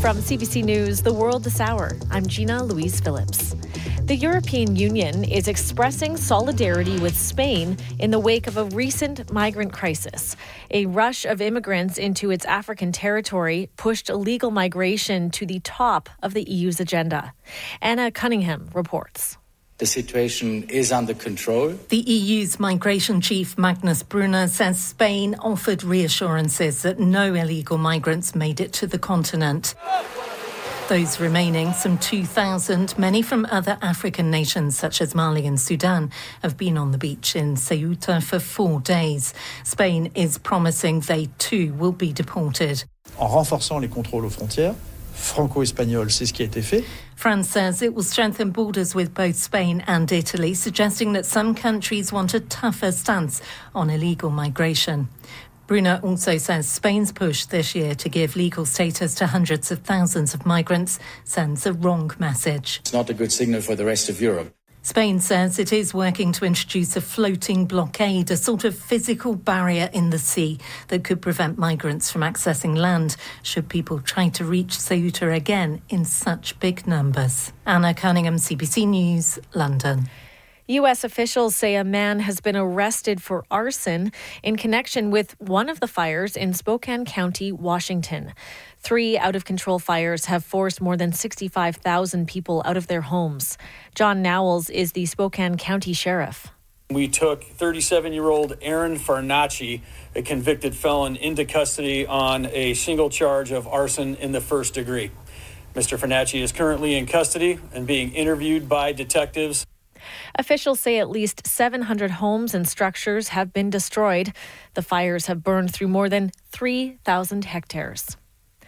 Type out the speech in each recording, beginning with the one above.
From CBC News, The World This Hour, I'm Gina Louise Phillips. The European Union is expressing solidarity with Spain in the wake of a recent migrant crisis. A rush of immigrants into its African territory pushed illegal migration to the top of the EU's agenda. Anna Cunningham reports. The situation is under control. The EU's migration chief, Magnus Brunner, says Spain offered reassurances that no illegal migrants made it to the continent. Those remaining, some 2,000, many from other African nations such as Mali and Sudan, have been on the beach in Ceuta for 4 days. Spain is promising they too will be deported. En renforçant les contrôles aux frontières, franco-espagnol, c'est ce qui a été fait. France says it will strengthen borders with both Spain and Italy, suggesting that some countries want a tougher stance on illegal migration. Brunner also says Spain's push this year to give legal status to hundreds of thousands of migrants sends a wrong message. It's not a good signal for the rest of Europe. Spain says it is working to introduce a floating blockade, a sort of physical barrier in the sea that could prevent migrants from accessing land should people try to reach Ceuta again in such big numbers. Anna Cunningham, CBC News, London. U.S. officials say a man has been arrested for arson in connection with one of the fires in Spokane County, Washington. 3 out-of-control fires have forced more than 65,000 people out of their homes. John Nowles is the Spokane County Sheriff. We took 37-year-old Aaron Farnacci, a convicted felon, into custody on a single charge of arson in the first degree. Mr. Farnacci is currently in custody and being interviewed by detectives. Officials say at least 700 homes and structures have been destroyed. The fires have burned through more than 3,000 hectares.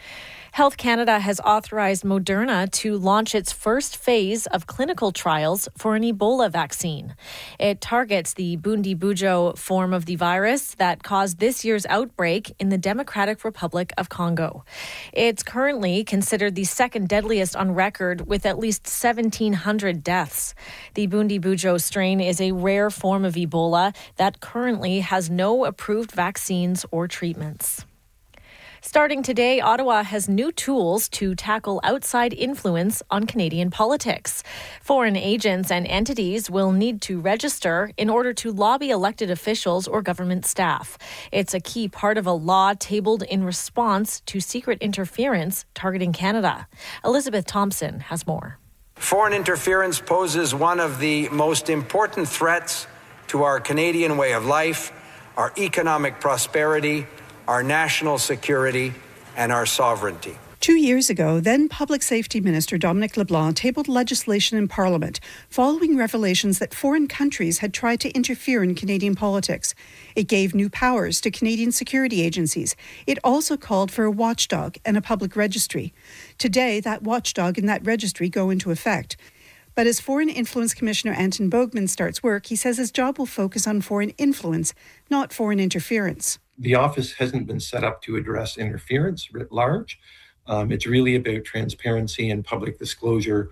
Health Canada has authorized Moderna to launch its first phase of clinical trials for an Ebola vaccine. It targets the Bundibugyo form of the virus that caused this year's outbreak in the Democratic Republic of Congo. It's currently considered the second deadliest on record with at least 1,700 deaths. The Bundibugyo strain is a rare form of Ebola that currently has no approved vaccines or treatments. Starting today, Ottawa has new tools to tackle outside influence on Canadian politics. Foreign agents and entities will need to register in order to lobby elected officials or government staff. It's a key part of a law tabled in response to secret interference targeting Canada. Elizabeth Thompson has more. Foreign interference poses one of the most important threats to our Canadian way of life, our economic prosperity, our national security, and our sovereignty. 2 years ago, then Public Safety Minister Dominic LeBlanc tabled legislation in Parliament following revelations that foreign countries had tried to interfere in Canadian politics. It gave new powers to Canadian security agencies. It also called for a watchdog and a public registry. Today, that watchdog and that registry go into effect. But as Foreign Influence Commissioner Anton Bogman starts work, he says his job will focus on foreign influence, not foreign interference. The office hasn't been set up to address interference writ large. It's really about transparency and public disclosure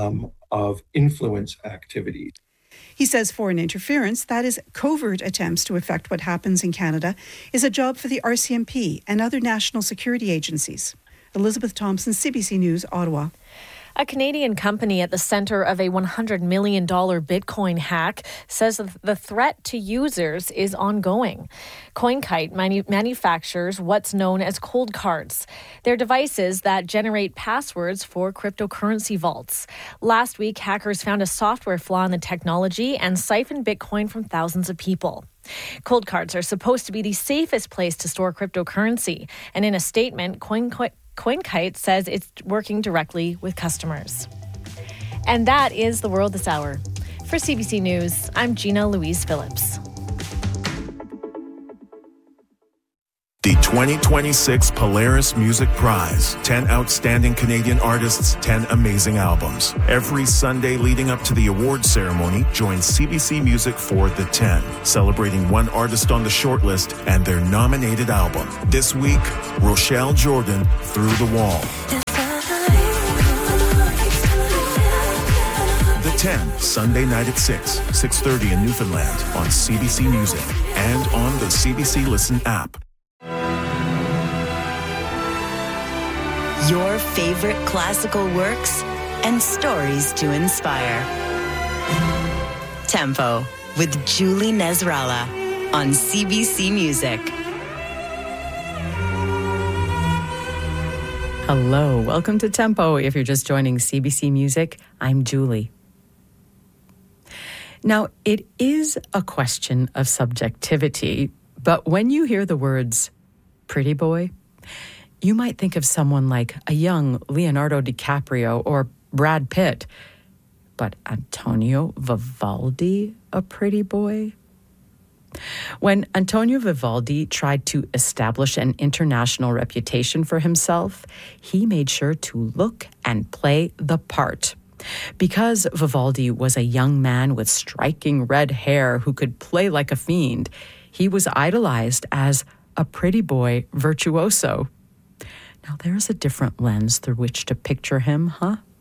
of influence activities. He says foreign interference, that is covert attempts to affect what happens in Canada, is a job for the RCMP and other national security agencies. Elizabeth Thompson, CBC News, Ottawa. A Canadian company at the center of a $100 million Bitcoin hack says the threat to users is ongoing. CoinKite manufactures what's known as cold cards. They're devices that generate passwords for cryptocurrency vaults. Last week, hackers found a software flaw in the technology and siphoned Bitcoin from thousands of people. Cold cards are supposed to be the safest place to store cryptocurrency. And in a statement, CoinKite says it's working directly with customers. And that is The World This Hour. For CBC News, I'm Gina Louise Phillips. The 2026 Polaris Music Prize. 10 outstanding Canadian artists, 10 amazing albums. Every Sunday leading up to the award ceremony, join CBC Music for the 10, celebrating one artist on the shortlist and their nominated album. This week, Rochelle Jordan, Through the Wall. The 10, Sunday night at 6:30 in Newfoundland on CBC Music and on the CBC Listen app. Your favorite classical works and stories to inspire. Tempo with Julie Nezrala on CBC Music. Hello, welcome to Tempo. If you're just joining CBC Music, I'm Julie. Now, it is a question of subjectivity, but when you hear the words pretty boy, you might think of someone like a young Leonardo DiCaprio or Brad Pitt. But Antonio Vivaldi, a pretty boy? When Antonio Vivaldi tried to establish an international reputation for himself, he made sure to look and play the part. Because Vivaldi was a young man with striking red hair who could play like a fiend, he was idolized as a pretty boy virtuoso. Now, there's a different lens through which to picture him, huh?